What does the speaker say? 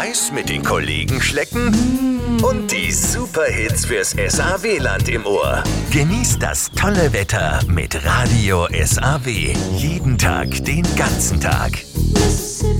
Eis mit den Kollegen schlecken und die Superhits fürs SAW-Land im Ohr. Genießt das tolle Wetter mit Radio SAW. Jeden Tag, den ganzen Tag.